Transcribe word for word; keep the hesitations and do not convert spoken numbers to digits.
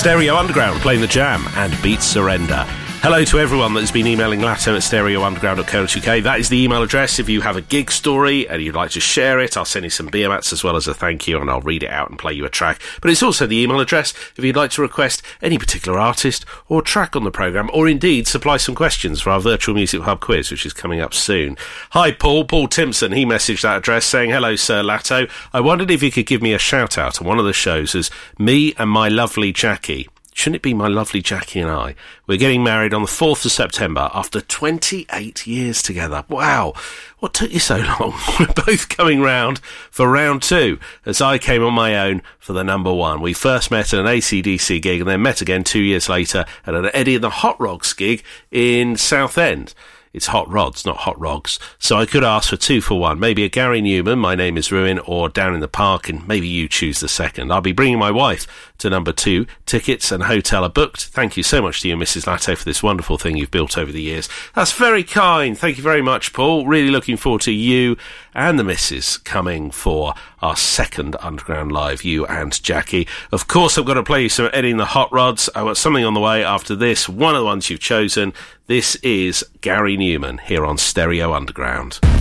Stereo Underground playing the Jam and Beat Surrender. Hello to everyone that's been emailing Latto at stereo underground dot co dot U K. That is the email address. If you have a gig story and you'd like to share it, I'll send you some beer mats as well as a thank you, and I'll read it out and play you a track. But it's also the email address if you'd like to request any particular artist or track on the programme, or indeed supply some questions for our virtual music hub quiz, which is coming up soon. Hi, Paul. Paul Timpson. He messaged that address saying, hello, Sir Latto. I wondered if you could give me a shout-out on one of the shows as me and my lovely Jackie. Shouldn't it be my lovely Jackie and I? We're getting married on the fourth of September after twenty-eight years together. Wow. What took you so long? We're both coming round for round two, as I came on my own for the number one. We first met at an A C D C gig and then met again two years later at an Eddie and the Hot Rods gig in Southend. It's Hot Rods, not Hot Rogs. So I could ask for two for one. Maybe a Gary Newman, My Name is Ruin, or Down in the Park, and maybe you choose the second. I'll be bringing my wife to number two. Tickets and hotel are booked. Thank you so much to you, Missus Latto, for this wonderful thing you've built over the years. That's very kind. Thank you very much, Paul. Really looking forward to you and the missus coming for our second Underground Live, you and Jackie. Of course, I've got to play you some Eddie and the Hot Rods. I've got something on the way after this. One of the ones you've chosen. This is Gary Newman here on Stereo Underground.